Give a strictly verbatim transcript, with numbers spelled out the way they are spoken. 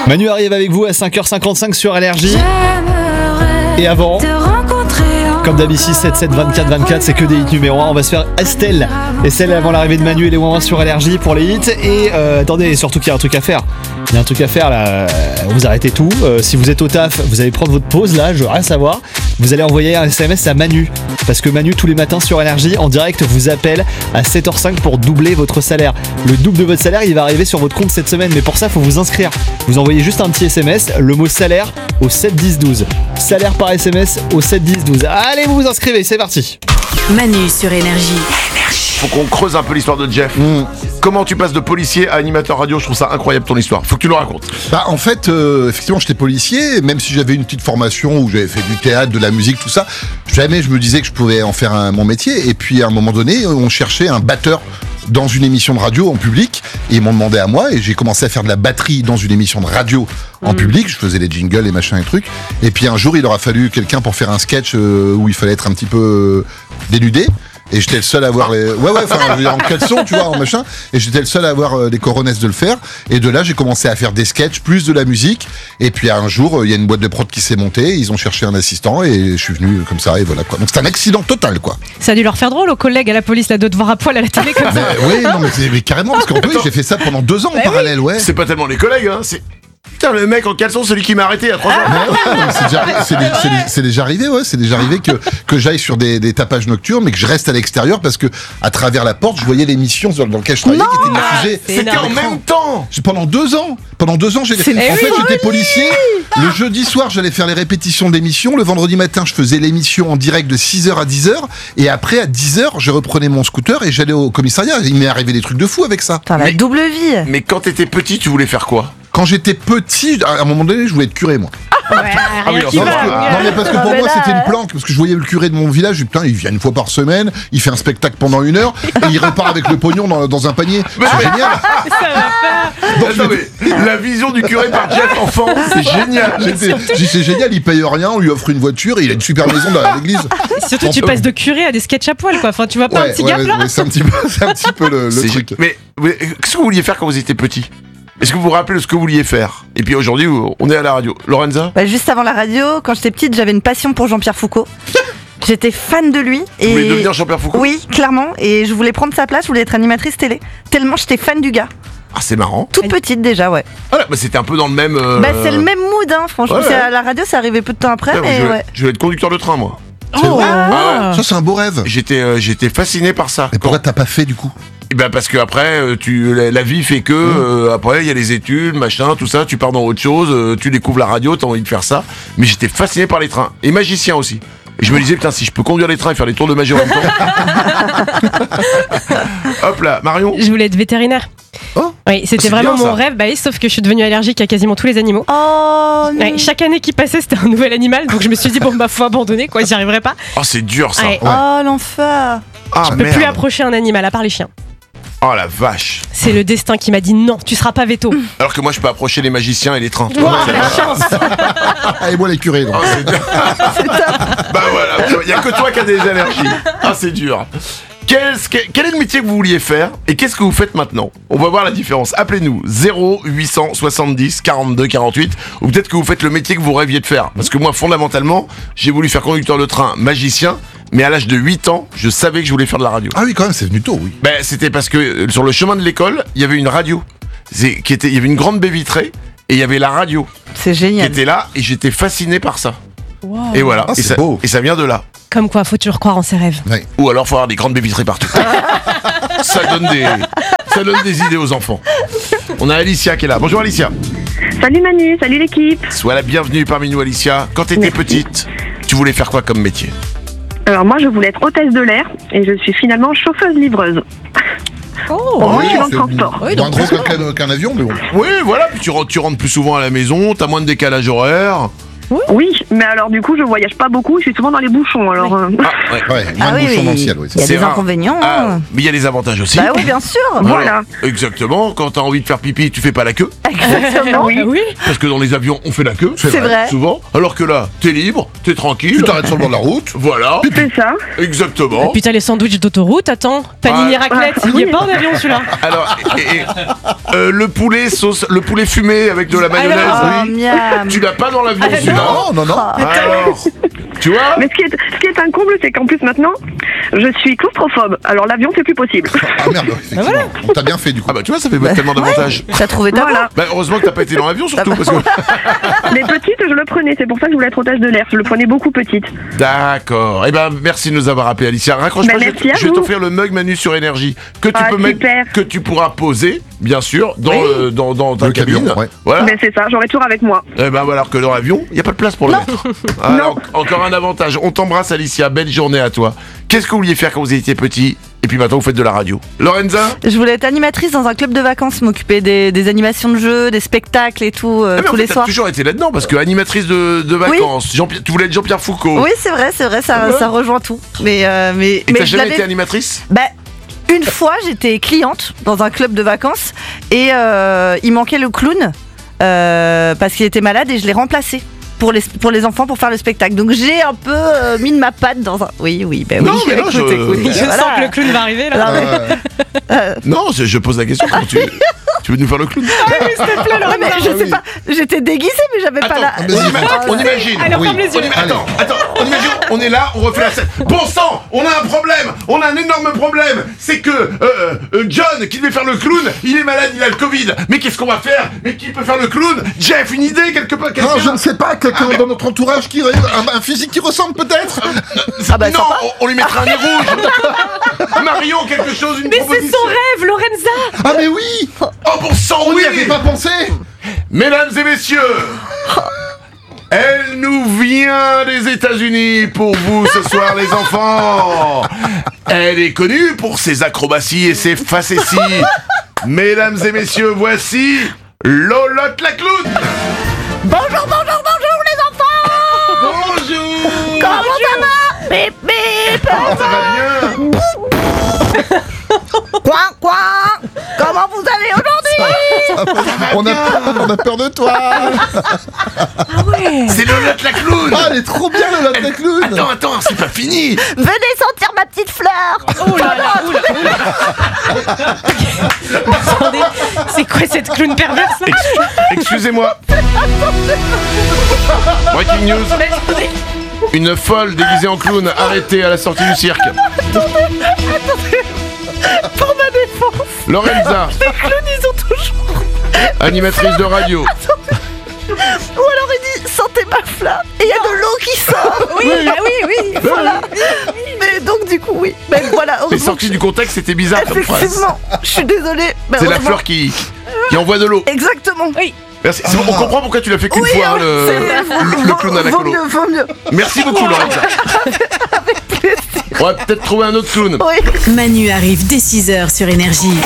Manu arrive avec vous à cinq heures cinquante-cinq sur Énergie. Et avant, comme d'habitude, sept sept vingt-quatre vingt-quatre, c'est que des hits numéro un. On va se faire Estelle et celle avant l'arrivée de Manu et les Ouin sur Énergie pour les hits. Et euh, attendez, surtout qu'il y a un truc à faire. Il y a un truc à faire là. Vous arrêtez tout. Euh, si vous êtes au taf, vous allez prendre votre pause là, je veux rien savoir. Vous allez envoyer un S M S à Manu. Parce que Manu, tous les matins sur Énergie, en direct, vous appelle à sept heures cinq pour doubler votre salaire. Le double de votre salaire, il va arriver sur votre compte cette semaine. Mais pour ça, il faut vous inscrire. Vous envoyez juste un petit S M S, le mot salaire au sept dix douze. Salaire par S M S au sept dix douze. Allez, vous vous inscrivez, c'est parti. Manu sur Énergie. Faut qu'on creuse un peu l'histoire de Jeff. Mmh. Comment tu passes de policier à animateur radio? Je trouve ça incroyable ton histoire. Faut que tu nous racontes. Bah en fait, euh, effectivement, j'étais policier. Même si j'avais une petite formation où j'avais fait du théâtre, de la musique, tout ça, jamais je me disais que je pouvais en faire un, mon métier. Et puis à un moment donné, on cherchait un batteur dans une émission de radio en public et ils m'ont demandé à moi et j'ai commencé à faire de la batterie dans une émission de radio en mmh. public. Je faisais les jingles, les machins et trucs. Et puis un jour, il aura fallu quelqu'un pour faire un sketch euh, où il fallait être un petit peu euh, dénudé. Et j'étais le seul à avoir les... Ouais, ouais, enfin, en caleçon, tu vois, en machin. Et j'étais le seul à avoir euh, les coronesses de le faire. Et de là, j'ai commencé à faire des sketchs, plus de la musique. Et puis, un jour, il euh, y a une boîte de prod qui s'est montée. Ils ont cherché un assistant et je suis venu comme ça. Et voilà, quoi. Donc, c'est un accident total, quoi. Ça a dû leur faire drôle aux collègues à la police, là, de te voir à poil à la télé comme ça. Mais, oui, non, mais, c'est, mais carrément, parce qu'en plus, j'ai fait ça pendant deux ans en bah parallèle, oui. ouais. C'est pas tellement les collègues, hein. C'est... Putain, le mec en caleçon, celui qui m'a arrêté il y a trois ans. Mais ouais, non, mais c'est, déjà, c'est, c'est, c'est, c'est déjà arrivé, ouais, c'est déjà arrivé que, que j'aille sur des, des tapages nocturnes, mais que je reste à l'extérieur parce que, à travers la porte, je voyais l'émission dans, dans laquelle je travaillais qui était diffusée. C'était en même temps. J'ai, pendant deux ans, pendant deux ans, j'ai, C'est en oui, fait, oui. j'étais policier. Le jeudi soir, j'allais faire les répétitions d'émissions. Le vendredi matin, je faisais l'émission en direct de six heures à dix heures. Et après, à dix heures, je reprenais mon scooter et j'allais au commissariat. Il m'est arrivé des trucs de fou avec ça. Putain, la Mais- double vie. Mais quand t'étais petit, tu voulais faire quoi? Quand j'étais petit, à un moment donné, je voulais être curé, moi. Ouais, Ah rien oui, qui non, va. parce que- Non mais parce que pour Ah, mais moi là, c'était une euh. planque, parce que je voyais le curé de mon village, je dis, putain il vient une fois par semaine, il fait un spectacle pendant une heure et il repart avec le pognon dans, dans un panier. Mais- C'est génial. Ça va pas. Donc, Attends, mais la vision du curé par Jeff enfant, c'est génial. J'étais- j'ai dit, c'est génial, il paye rien, on lui offre une voiture et il a une super maison dans l'église. Surtout, tu passes de curé à des sketchs à poil, quoi. Enfin, tu vois pas un Ouais, petit ouais, gap là ouais, c'est un petit peu, c'est un petit peu le, le C'est truc. gé- Mais, mais qu'est-ce que vous vouliez faire quand vous étiez petit? Est-ce que vous vous rappelez de ce que vous vouliez faire? Et puis aujourd'hui, on est à la radio. Lorenza? Bah, juste avant la radio, quand j'étais petite, j'avais une passion pour Jean-Pierre Foucault. J'étais fan de lui. Vous voulez Et... devenir Jean-Pierre Foucault? Oui, clairement. Et je voulais prendre sa place, je voulais être animatrice télé. Tellement j'étais fan du gars. Ah, c'est marrant. Toute petite déjà, ouais. Ah, là, bah, c'était un peu dans le même. euh, Bah, c'est le même mood, hein, franchement. Ouais, C'est ouais. à la radio, c'est arrivé peu de temps après, Putain, mais je, vais, ouais. je vais être conducteur de train, moi. C'est vrai. Ah. Ça c'est un beau rêve. J'étais, euh, j'étais fasciné par ça. Et pourquoi t'as pas fait du coup? Eh ben parce que après, euh, tu, la, la vie fait que euh, après il y a les études, machin, tout ça. Tu pars dans autre chose, euh, tu découvres la radio, t'as envie de faire ça. Mais j'étais fasciné par les trains et magicien aussi. Et je me disais putain si je peux conduire les trains et faire les tours de magie en même temps. Hop là, Marion. Je voulais être vétérinaire. Oh. Oui, c'était c'est vraiment bien, mon ça. rêve. Bah oui, sauf que je suis devenue allergique à quasiment tous les animaux. Oh non. Ouais, chaque année qui passait, c'était un nouvel animal. Donc je me suis dit, bon, bah, faut abandonner, quoi. J'y arriverai pas. Oh c'est dur ça. Ouais. Oh l'enfer. Ah Je peux merde. plus approcher un animal, à part les chiens. Oh la vache. C'est le destin qui m'a dit non, tu seras pas veto. Alors que moi je peux approcher les magiciens et les trains. Wow, la chance. Ah et moi les curés. donc. Oh, c'est dur. Bah voilà, il y a que toi qui as des allergies. Ah c'est dur. Qu'est-ce que- quel est le métier que vous vouliez faire et qu'est-ce que vous faites maintenant? On va voir la différence. Appelez-nous zéro huit cent soixante-dix quarante-deux quarante-huit ou peut-être que vous faites le métier que vous rêviez de faire. Parce que moi fondamentalement, j'ai voulu faire conducteur de train, magicien, mais à l'âge de huit ans, je savais que je voulais faire de la radio. Ah oui quand même c'est venu tôt oui. Ben c'était parce que euh, sur le chemin de l'école, il y avait une radio. C'est, qui était, il y avait une grande baie vitrée et il y avait la radio C'est qui génial. était là et j'étais fasciné par ça. Wow. Et voilà, Ah, et, c'est ça, beau. et ça vient de là. Comme quoi, faut toujours croire en ses rêves. Ouais. Ou alors faut avoir des grandes baies vitrées partout. ça donne des, ça donne des idées aux enfants. On a Alicia qui est là. Bonjour Alicia. Salut Manu, salut l'équipe. Sois la bienvenue parmi nous Alicia. Quand t'étais Merci. petite, tu voulais faire quoi comme métier? Alors moi je voulais être hôtesse de l'air et je suis finalement chauffeuse-livreuse. Oh, Moi, oui, je suis dans le c'est transport. Oui, moins donc gros qu'un, qu'un avion mais bon. Oui, voilà, puis tu rentres, tu rentres plus souvent à la maison, t'as moins de décalage horaire. Oui, mais alors du coup, je voyage pas beaucoup, je suis souvent dans les bouchons. Alors, euh, Ah, ouais. Ouais, moins Ah de oui, bouchons oui. dans le ciel, oui. Il y a C'est des rare. inconvénients. Ah, mais il y a des avantages aussi. Bah oui, bien sûr. voilà. Exactement. Quand t'as envie de faire pipi, tu fais pas la queue. Exactement. Oui. Ah oui. Parce que dans les avions, on fait la queue. C'est vrai. Souvent. Alors que là, t'es libre, t'es tranquille. Tu t'arrêtes sur le bord de la route. Voilà. C'est ça. Exactement. Puis t'as les sandwichs d'autoroute, attends. Panini Ah. raclette, il y est pas en avion celui-là. Alors, et- et, euh, le poulet sauce, le poulet fumé avec de la mayonnaise. Oh, oui. miam. Tu l'as pas dans l'avion, Ah, celui-là. Non, non, non. Alors, tu vois Mais ce qui est, ce qui est un comble, c'est qu'en plus maintenant, je suis claustrophobe. Alors l'avion, c'est plus possible. Ah merde, effectivement. On t'a bien fait du coup. Ah bah tu vois, ça fait tellement d'avantages. T'as trouvé ta Voilà. Bah heureusement que t'as pas été dans l'avion surtout parce que. Les petites, je le prenais. C'est pour ça que je voulais être otage de l'air. Je le prenais beaucoup petite. D'accord. Eh ben merci de nous avoir appelé Alicia. Raccroche Bah, pas, je merci vais, à je vais vous. t'offrir le mug Manu sur énergie que tu Ah, peux super. mettre, que tu pourras poser, bien sûr, dans, Oui. euh, dans, dans ta Le cabine. camion, ouais. Voilà. Mais c'est ça, j'aurai toujours avec moi. Eh ben voilà, alors que dans l'avion, il n'y a pas de place pour le mettre. Ah, en- encore un avantage. On t'embrasse Alicia, belle journée à toi. Qu'est-ce que vous vouliez faire quand vous étiez petit? Et puis maintenant vous faites de la radio. Lorenza? Je voulais être animatrice dans un club de vacances, m'occuper des, des animations de jeux, des spectacles et tout, euh, Ah, mais en tous fait, les t'as soirs. toujours été là-dedans parce que animatrice de, de vacances, Jean-Pierre- tu voulais être Jean-Pierre Foucault. Oui, c'est vrai, c'est vrai, ça, Ouais. ça rejoint tout. Mais, euh, mais, Et mais t'as je jamais l'avais- été animatrice? Bah, une fois, j'étais cliente dans un club de vacances et euh, il manquait le clown euh, parce qu'il était malade et je l'ai remplacé. Pour les, pour les enfants, pour faire le spectacle. Donc j'ai un peu euh, mis de ma patte dans un. Oui, oui, ben oui. Non, mais non, écoute, je- écoute, Je voilà. sens que le clown va arriver là. Non, mais- Euh, Non, je, je pose la question. Comment tu, tu veux nous faire le clown? Ouais, mais je sais pas, j'étais déguisée, mais j'avais pas Attends, la. on, ima- on imagine. Alors Oui. ferme les On yeux. ima- attends, attends, on imagine, on est là, on refait la scène. Bon sang, on a un problème, on a un énorme problème. C'est que euh, euh, John, qui devait faire le clown, il est malade, il a le Covid. Mais qu'est-ce qu'on va faire? Mais qui peut faire le clown? Jeff, une idée quelque part? Non, je ne sais pas, quelqu'un dans notre entourage qui un, un physique qui ressemble peut-être. Ah bah, non, on, on lui mettra un nez rouge. Marion, quelque chose, une Mais c'est proposition. son rêve, Lorenza. Ah mais oui, Oh bon sang, on oui. n'y avait pas pensé. Mesdames et messieurs, elle nous vient des États-Unis pour vous ce soir, les enfants. Elle est connue pour ses acrobaties et ses facéties. Mesdames et messieurs, voici Lolotte la clown. Bonjour, bonjour, bonjour les enfants. Bonjour. Comment ça va? Bip bip. Comment ça va bien? Quoi, quoi? Comment vous allez aujourd'hui? On a peur, on a peur de toi. C'est Lolotte la clown. Ah, elle est trop bien le latte clown. Attends, attends, c'est pas fini. Venez sentir ma petite fleur. Oh là là, oula, oula. Attendez, c'est quoi cette clown perverse là? Excusez-moi. Breaking news. Une folle déguisée en clown arrêtée à la sortie du cirque. Pour ma défense, Lorenza, les clowns ils ont toujours. animatrice de radio. Ou alors il dit sentez ma fleur et il y a de l'eau qui sort. Oui, bah oui, oui. Voilà. Mais donc du coup oui. Mais voilà. Mais heureusement sorti du contexte, c'était bizarre que- comme phrase. Effectivement. Je suis désolée. mais C'est la heureusement- fleur qui, qui envoie de l'eau. Exactement. Oui. Merci. C'est bon, on comprend pourquoi tu l'as fait qu'une Oui, fois, hein, oui, le, c'est vrai. le, le clown à la Vaut colo. mieux, vaut mieux. Merci beaucoup, Lorenza. On va peut-être trouver un autre clown. Oui. Manu arrive dès six heures sur Énergie.